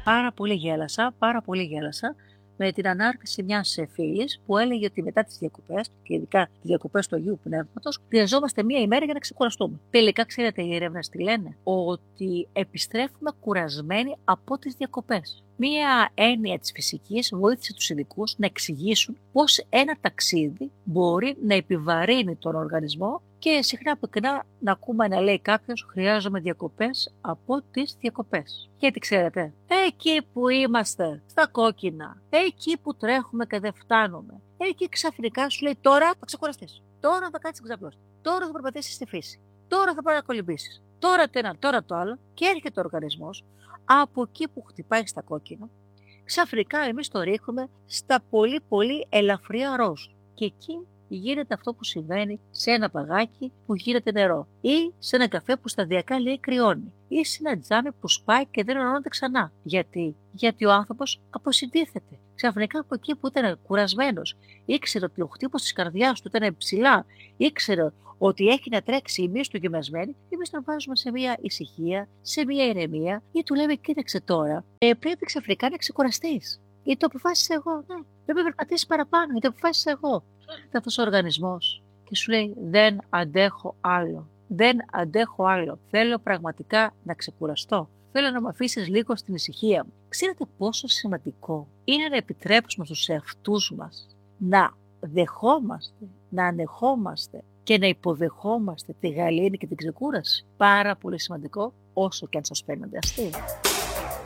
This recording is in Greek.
Πάρα πολύ γέλασα με την ανάρτηση μιας φίλης που έλεγε ότι μετά τις διακοπές, και ειδικά τις διακοπές του Αγίου Πνεύματος, χρειαζόμαστε μία ημέρα για να ξεκουραστούμε. Τελικά, ξέρετε, οι έρευνες τι λένε? Ότι επιστρέφουμε κουρασμένοι από τις διακοπές. Μία έννοια της φυσικής βοήθησε τους ειδικούς να εξηγήσουν πώς ένα ταξίδι μπορεί να επιβαρύνει τον οργανισμό και συχνά πυκνά να ακούμε να λέει κάποιος «χρειάζομαι διακοπές από τις διακοπές». Γιατί ξέρετε, εκεί που είμαστε, στα κόκκινα, εκεί που τρέχουμε και δεν φτάνουμε, εκεί ξαφνικά σου λέει «τώρα θα ξεκουραστείς, τώρα θα κάτσεις ξαπλώσεις, τώρα θα περπατήσεις στη φύση, τώρα θα πάει να κολυμπήσεις, τώρα το ένα, τώρα το άλλο» και έρχεται ο οργανισμός από εκεί που χτυπάει στα κόκκινα, ξαφνικά εμείς το ρίχνουμε στα πολύ πολύ ελαφριά ροζ. Και εκεί γίνεται αυτό που συμβαίνει σε ένα παγάκι που γίνεται νερό, ή σε ένα καφέ που σταδιακά λέει κρυώνει, ή σε ένα τζάμι που σπάει και δεν ενώνεται ξανά. Γιατί ο άνθρωπος αποσυντίθεται. Ξαφνικά από εκεί που ήταν κουρασμένος, ήξερε ότι ο χτύπος της καρδιάς του ήταν ψηλά, ήξερε ότι έχει να τρέξει η μύση του γεμασμένη, εμείς τον βάζουμε σε μια ησυχία, σε μια ηρεμία, ή του λέμε: κοίταξε τώρα, πρέπει ξαφνικά να ξεκουραστείς. Γιατί το αποφάσισα εγώ, ναι. Πρέπει να περπατήσεις παραπάνω, γιατί το αποφάσισα εγώ. Είναι αυτός ο οργανισμός και σου λέει: δεν αντέχω άλλο. Δεν αντέχω άλλο. Θέλω πραγματικά να ξεκουραστώ. Θέλω να με αφήσεις λίγο στην ησυχία μου. Ξέρετε πόσο σημαντικό είναι να επιτρέψουμε στους εαυτούς μας να δεχόμαστε, να ανεχόμαστε και να υποδεχόμαστε τη γαλήνη και την ξεκούραση. Πάρα πολύ σημαντικό, όσο και αν σας φαίνονται αστείο.